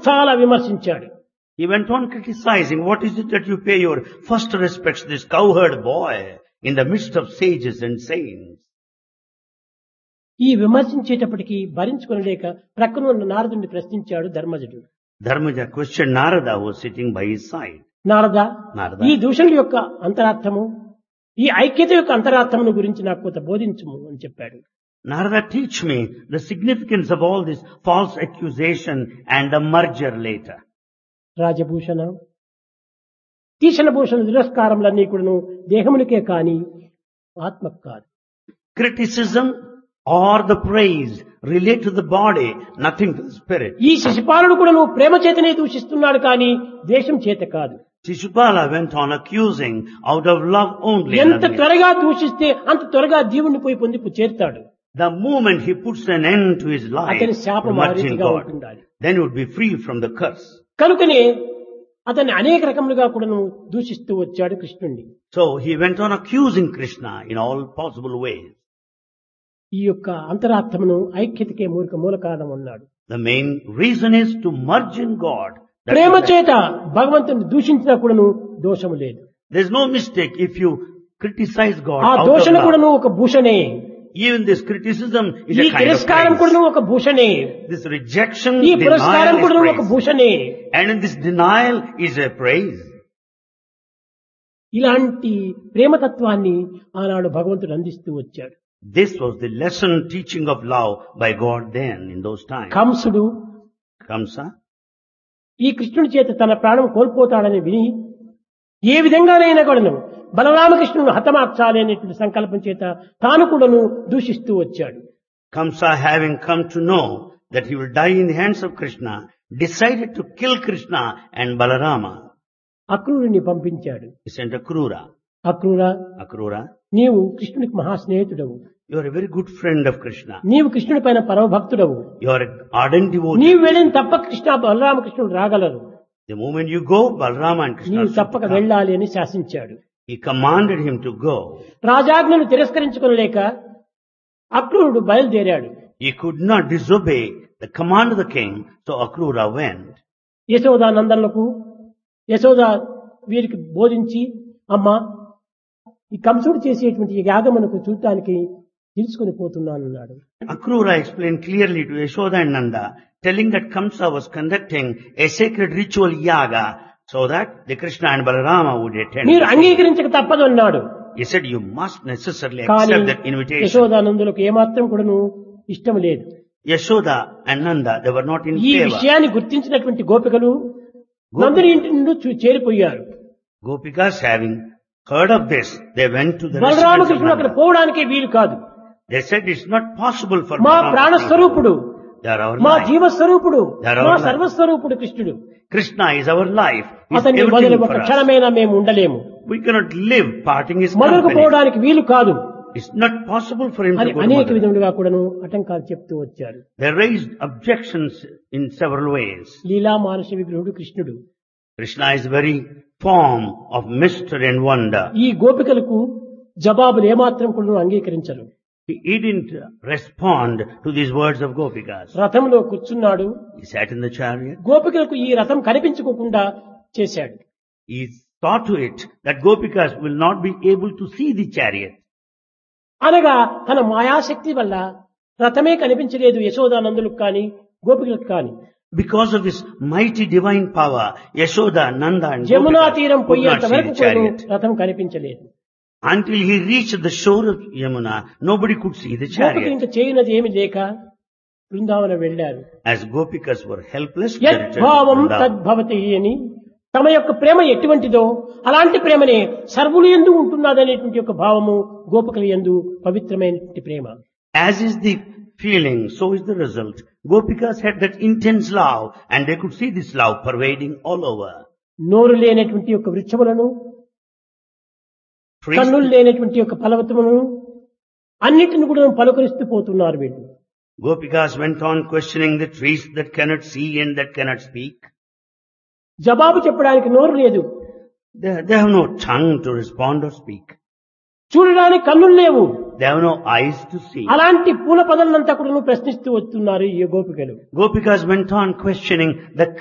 చాలా విమర్శించాడు. He went on criticizing, what is it that you pay your first respects to this cowherd boy in the midst of sages and saints? ఈ విమర్శించేటప్పటికి భరించుకొనలేక ప్రక్కన ఉన్న నారదుని ప్రశ్నించాడు ధర్మజుడు. Dharmaja questioned Narada, who was sitting by his side. Narada, Narada, ఈ దూషణల యొక్క అంతరార్థము, ఈ ఐక్యత యొక్క అంతరార్థమును గురించి నాకు కొంత బోధించుము అని చెప్పాడు. Narada, teach me the significance of all this false accusation and the merger later. Rajabhushana, తీషణభూషణ తిరస్కారములన్నీ కూడాను దేహమునికే కాని ఆత్మకు కాదు. Criticism or the praise relate to the body, nothing to the spirit. ఈ శిశుపాలుడు కూడా నువ్వు ప్రేమ చేతనే దూషిస్తున్నాడు కానీ ద్వేషం చేత కాదు. Shishupala went on accusing out of love only. ఎంత త్వరగా దూషిస్తే అంత త్వరగా జీవుని పోయి పొంది చేరుతాడు. The moment he puts an end to his life, అతని శాపం ఆ merging రీతిగా God, ఉంటుండాలి. then he would be free from the curse. కనుకనే అతన్ని అనేక రకములుగా కూడా దూషిస్తూ వచ్చాడు కృష్ణుణ్ణి. So he went on accusing Krishna in all possible ways. ఈ యొక్క అంతరార్థమును ఐక్యతకే మూల కారణం అన్నాడు. The main reason is to merge in God. That Prema is చేత భగవంతుని దూషించినా కూడాను దోషము లేదు. There's no mistake if you criticize God ఆ out of దోషణ love. కూడాను ఒక భూషణే. Even this criticism is ఈ a kind of తిరస్కారం praise. కూడాను ఒక భూషణే. This rejection, ఈ పురస్కారం denial కూడాను is ఒక praise. భూషణే. And in this denial is a praise. ఇలాంటి ప్రేమతత్వాన్ని ఆనాడు భగవంతుడు అందిస్తూ వచ్చాడు. This was the lesson teaching of love by God then in those times. Kamsudu Kamsa, ఈ కృష్ణుడి చేత తన ప్రాణం కోల్పోతాడని విని ఏ విధంగానైనా కూడాను బలరామకృష్ణుడు హతమార్చాలి అనేటువంటి సంకల్పం చేత తాను కూడాను దూషిస్తూ వచ్చాడు. Kamsa, having come to know that he will die in the hands of Krishna, decided to kill Krishna and Balarama. అక్రూరుని పంపించాడు. He sent Akrura. అక్రూరా, నీవు కృష్ణునికి మహాస్నేహితుడవు. You are a very good friend of Krishna. నీవు కృష్ణుడి పైన పరమ భక్తుడవు. You are an ardent devotee. నీవు వెళ్ళిన తప్ప బలరామకృష్ణుడు రాగలరు. The moment you go, Balarama and Krishna నీవు should తప్పక come. వెళ్ళాలి అని శాసించాడు. He commanded him to go. రాజాజ్ఞను తిరస్కరించుకోలేక అక్రూరుడు బయలుదేరాడు. He could not disobey the command of the king, so Akrura went. యశోదానందనులకు Yashoda వీరికి బోధించి, అమ్మా, ఈ కంసుడు చేసేటువంటి ఈ యాగమునకు చూడటానికి తీసుకుని పోతున్నానన్నాడు. Akrura explained clearly to Yashoda and Nanda, telling that Kamsa was conducting a sacred ritual yaga so that the Krishna and Balarama would attend. మీరు అంగీకరించక తప్పదు అన్నాడు. He said, you must necessarily కానీ accept that invitation. యశోదానందులకు ఏమాత్రం కూడాను ఇష్టం లేదు. Yashoda and Nanda, they were not in ఈ favor. విషయాన్ని గుర్తించినటువంటి గోపికలు నందుని ఇంటి నుండి చేరిపోయారు. Gopikas, having heard of this, they went to the residence of బలరామకృష్ణుడు అక్కడ Nanda. పోవడానికే వీలు కాదు. They said it's not possible for మా Balram ప్రాణస్వరూపుడు, to They are our మా life. జీవస్వరూపుడు, They are our మా life. సర్వస్వరూపుడు కృష్ణుడు. Krishna is our life. He is అతన్ని వదిలి everything ఒక for us. క్షణమైనా మేము ఉండలేము. We cannot live parting his మొదలుకు company. పోవడానికి వీలు కాదు It's not possible for him అని to go to అనేక Mathura. విధములుగా కూడాను ఆటంకాలు చెప్తూ వచ్చారు. They raised objections in several ways. లీలా మానుష విగ్రహుడు కృష్ణుడు. Krishna is the very form of mystery and wonder. ఈ గోపికలకు జవాబులు ఏమాత్రం కూడా అంగీకరించరు. He didn't respond to these words of Gopikas. రథంలో కూర్చున్నాడు. He sat in the chariot. గోపికలకు ఈ రథం కనిపించుకోకుండా చేశాడు. He saw to it that Gopikas will not be able to see the chariot. అనగా తన మాయాశక్తి వల్ల రథమే కనిపించలేదు యశోదానందులకు కానీ గోపికలకు కానీ. Because of his mighty divine power, Yashoda, Nanda and Jamuna Gopikas తీరం could పోయేంత not see వరకు the chariot. రథం కనిపించలేదు. Until he reached the shore of Yamuna, nobody could see the గోపికలు chariot. ఇంకా చేయనది ఏమి లేక బృందావనం వెళ్ళారు. As Gopikas were helpless, they returned to యద్భావం Vrindavan. తద్భవతి అని తమ యొక్క ప్రేమ ఎటువంటిదో అలాంటి ప్రేమనే సర్వులు యందు ఉంటున్నదనేటువంటి యొక్క భావము గోపికల యందు పవిత్రమైనటువంటి ప్రేమ. As is the feeling, so is the result. Gopikas had that intense love and they could see this love pervading all over. నోరు లేనటువంటి యొక్క వృక్షములను, Trees, కన్నులు లేనటువంటి యొక్క ఫలవతములను అన్నిటిని కూడా పలుకరిస్తూ పోతున్నారు వీళ్ళు. Gopikas went on questioning the trees that cannot see and that cannot speak. జవాబు చెప్పడానికి నోరు లేదు, They have no tongue to respond or speak. చూడడానికి కన్నులు లేవు. They have no eyes to see. అలాంటి పూల పదలంతా కూడా ప్రశ్నిస్తూ వస్తున్నారు ఈ గోపికలు. Gopikas went on questioning the